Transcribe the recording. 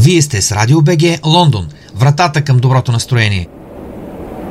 Вие сте с Радио БГ Лондон, вратата към доброто настроение.